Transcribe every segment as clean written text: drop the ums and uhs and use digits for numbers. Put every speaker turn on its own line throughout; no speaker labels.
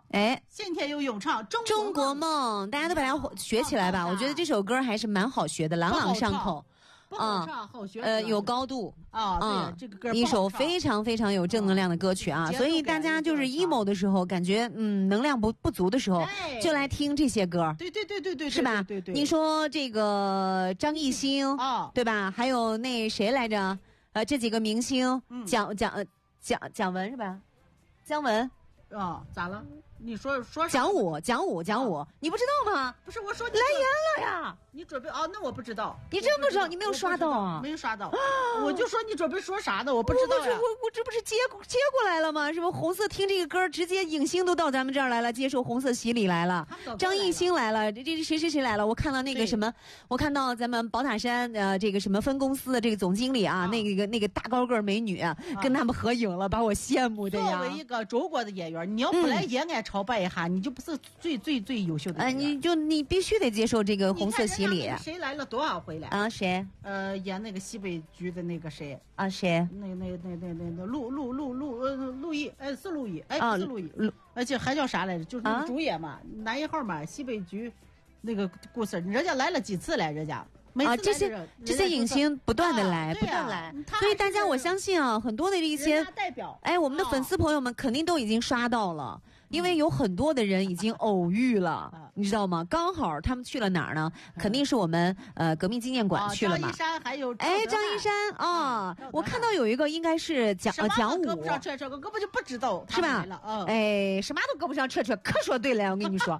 哎，
信天佑咏唱
中国梦，大家都把它学起来吧。我觉得这首歌还是蛮好学的，朗朗上口。
不好唱，好学。
有高度
对，这个歌
一首非常非常有正能量的歌曲啊，所以大家就是 emo 的时候，感觉能量不足的时候，就来听这些歌。
对，
是吧？
对。
你说这个张艺兴对吧？还有那谁来着？这几个明星，蒋文是吧？姜文
咋了？你说
蒋武，你不知道吗？
不是我说你
来严了呀！
你准备那我不知道，
你真不知道？你没有刷到啊？
没有刷到，我就说你准备说啥呢？我不知道呀。
我这不是接过来了吗？是不红色听这个歌，直接影星都到咱们这儿来了，接受红色洗礼来了。张艺兴来了，这谁来了？我看到那个什么，我看到咱们宝塔山这个什么分公司的这个总经理啊，那个大高个美女跟他们合影了，把我羡慕的呀。
作为一个中国的演员，你要不来延安朝拜一下，你就不是最优秀的演员。
你必须得接受这个红色洗礼。
谁来了多少回来
啊？谁？
演那个西北局的那个谁
啊？谁？
那陆毅，是陆毅，是陆毅，而且还叫啥来着？就是那个主演嘛，男一号嘛，西北局那个故事，人家来了几次来，人家。
这些影星不断的来，不断来，所以大家我相信很多的一些
代表，
我们的粉丝朋友们肯定都已经刷到了，因为有很多的人已经偶遇了，你知道吗？刚好他们去了哪儿呢？肯定是我们革命纪念馆去了嘛。
张一山还有
张一山啊，我看到有一个应该是蒋武，
搁不上这个根本就不知道
是吧？什么都搁不上可说对了，我跟你说。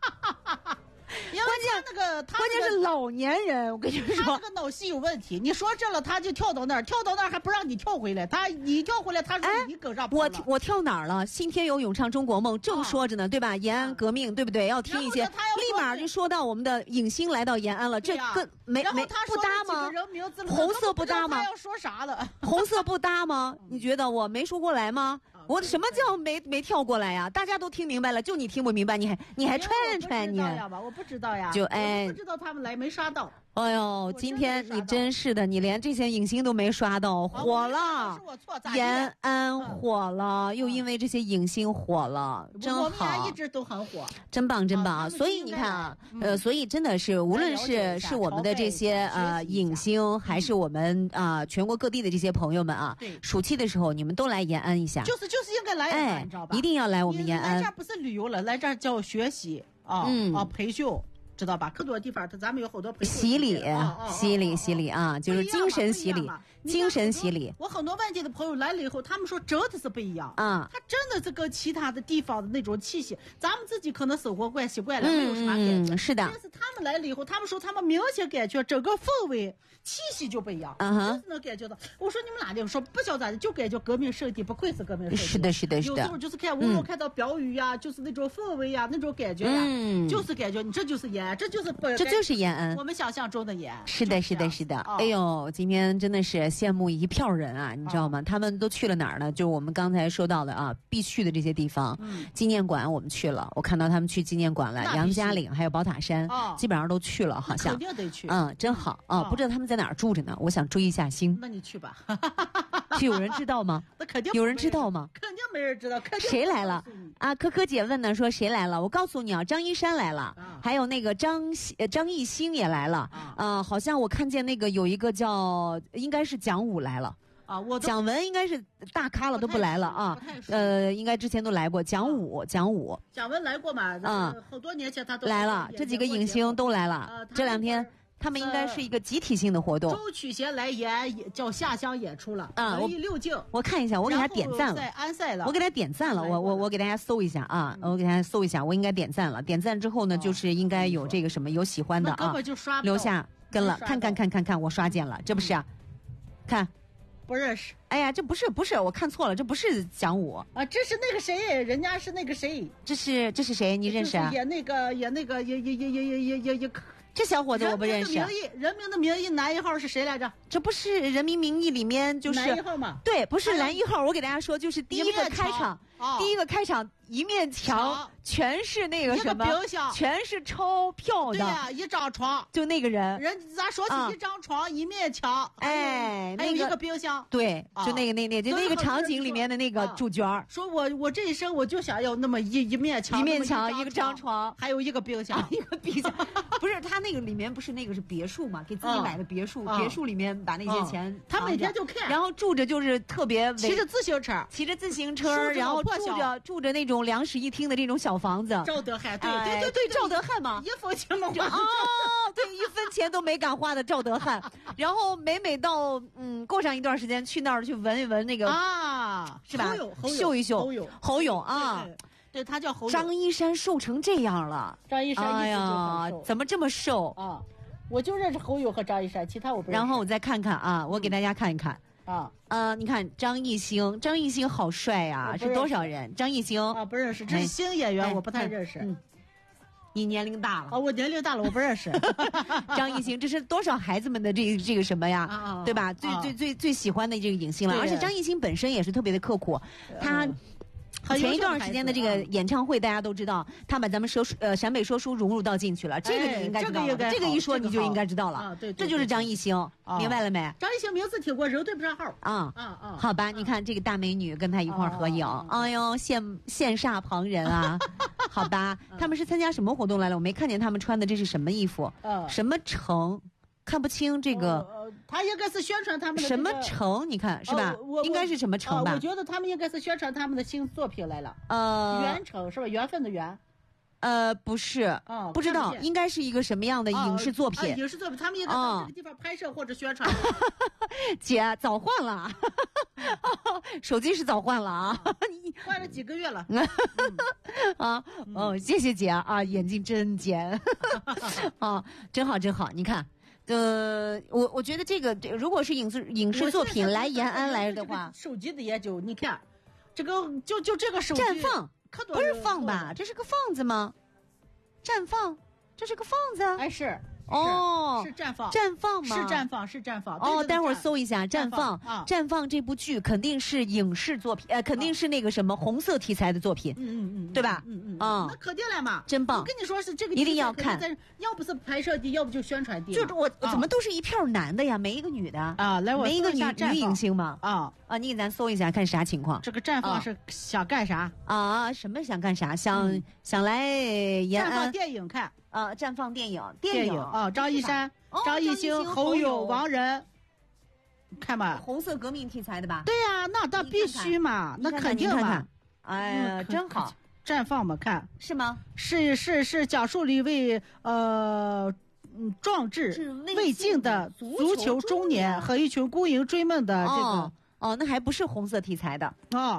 关键是老年人，我跟你说，
他那个脑系有问题。你说这了，他就跳到那儿还不让你跳回来。你跳回来，他说你搁上。
我跳哪儿了？信天佑咏唱中国梦，正说着呢，对吧？延安革命，对不对？要听一些，立马就说到我们的影星来到延安了，这跟没不搭吗？红色不搭吗？
要说啥了？
红色不搭吗？你觉得我没说过来吗？我什么叫没跳过来呀？大家都听明白了，就你听不明白，你还串你？
我不知道呀，
我
不知道他们来没刷到。
哎呦，今天你真是的，你连这些影星都没刷到，火了，延安火了，又因为这些影星火了，真好。
我们家一直都很火，
真棒。所以你看啊，所以真的是，无论是我们的这些影星，还是我们全国各地的这些朋友们啊，暑期的时候你们都来延安一下，
就是应该来延安，你知道吧？
一定要来我们延安。
来这儿不是旅游了，来这儿叫学习培训。知道吧？可多地方，咱们有好多
洗礼啊，就是精神洗礼，精神洗礼。
我很多外地的朋友来了以后，他们说真的是不一样啊，他真的是跟其他的地方的那种气息，咱们自己可能生活习惯了，没有啥感觉。
是的。
但是他们来了以后，他们说他们明显感觉整个氛围气息就不一样，就是能感觉到。我说你们哪里？说不晓得咋的，就感觉革命圣地，不愧是革命圣地。
是的。
有时候就是看到标语呀，就是那种氛围呀，那种感觉呀，就是感觉你这就是延安。这就是
延安，
我们想象中的延安。
是的。哎呦，今天真的是羡慕一票人啊，你知道吗？他们都去了哪儿呢？就我们刚才说到的啊，必去的这些地方。纪念馆我们去了，我看到他们去纪念馆了，杨家岭还有宝塔山，基本上都去了，好像。
肯定得去。
真好啊！不知道他们在哪儿住着呢？我想追一下星。
那你去吧。
有人知道吗？
那肯定
有人知道吗？
肯定没人知道。
谁来了啊？可姐问呢，说谁来了？我告诉你啊，张一山来了，还有那个张艺兴也来了。好像我看见那个有一个应该是蒋武来了。蒋文应该是大咖了，都不来了啊。应该之前都来过。蒋
文来过嘛？好多年前他都
来了。这几个影星都来了。这两天。他们应该是一个集体性的活动。
周曲贤来延安叫下乡演出了文艺六境。
我看一下，我给他点赞了。
在安塞了，
我给他点赞了。我给大家搜一下啊，我给大家搜一下，我应该点赞了。点赞之后呢，就是应该有这个什么有喜欢的啊，留下跟了，看，我刷见了，这不是啊？看，
不认识。
哎呀，这不是，我看错了，这不是蒋武
啊，这是那个谁，人家是那个谁。
这是谁？你认识啊？
演那个也。
这小伙子我不认识。
人民的名义男一号是谁来着？
这不是人民名义里面就是
男一号吗？
对，不是男一号。我给大家说，就是第一个开场， 第一个开场一面墙全是那个什么，
冰箱
全是钞票的。
对呀，一张床，
就那个人，
咱说是一张床，一面墙，
哎，
还有一个冰箱。
对，就那个场景里面的那个主角。
说我这一生我就想要那么一面墙，
一个张床，
还有一个冰箱，
一个冰箱。不是他那个里面不是那个是别墅嘛？给自己买的别墅，别墅里面把那些钱，
他每天就看，
然后住着就是特别
骑着自行车，
然后住着那种2室1厅的这种小房子。
赵德汉，
对，赵德汉嘛，
一分钱没花。
对，1分钱都没敢花的赵德汉。然后每到过上一段时间去那儿去闻一闻那个是吧？嗅一嗅侯勇啊。
对，他叫侯勇。
张一山瘦成这样了，
张一山
哎呀，怎么这么瘦
啊？我就认识侯勇和张一山，其他我不认识。
然后我再看看啊，我给大家看一看你看张艺兴好帅呀，是多少人？张艺兴
不认识，这是新演员，我不太认识。
你年龄大了
我年龄大了，我不认识。
张艺兴，这是多少孩子们的这个什么呀？对吧？最喜欢的这个影星了，而且张艺兴本身也是特别的刻苦，他。前一段时间的这个演唱会，大家都知道，他把咱们陕北说书融入进去了。这个你应该知道了，这个一说你就应该知道了。
对，
这就是张艺兴，明白了没？
张艺兴名字听过，人对不上号。
好吧，你看这个大美女跟他一块合影，哎呦，羡煞旁人啊。好吧，他们是参加什么活动来了？我没看见他们穿的这是什么衣服？什么城？看不清这个，
他应该是宣传他们的
什么城？你看是吧？应该是什么城吧？
我觉得他们应该是宣传他们的新作品来了。缘城是吧？缘分的缘。
不是，不知道，应该是一个什么样的影视作品？
影视作品，他们应该到这个地方拍摄或者宣传。
姐早换了，手机是早换了啊，
换了几个月了。
谢谢姐啊，眼睛真尖真好真好，你看。我觉得这个如果是影视作品来延安来的话，
手机的研究，你看，这个就这个手机
绽放，不是放吧？这是个放子吗？绽放，这是个放子。
哎，是绽放，
绽放吗？
是绽放。
待会儿搜一下绽放。绽放这部剧肯定是影视作品，肯定是那个什么红色题材的作品。对吧？
那肯定了嘛，
真棒！
我跟你说是这个
一定要看，
要不是拍摄地，要不就宣传地。
就是我怎么都是一票男的呀，没一个女的
来我
没一个女影星吗？你给咱搜一下看啥情况？
这个绽放是想干啥
什么想干啥？想来延安
绽放电影看。
绽放电影
张一山、张艺兴、侯勇、王仁，看吧，
红色革命题材的吧？
对呀，那必须嘛，那肯定嘛。
哎呀，真好，
绽放嘛，看
是吗？
是讲述了一位壮志未尽的足球中年和一群孤营追梦的这个
那还不是红色题材的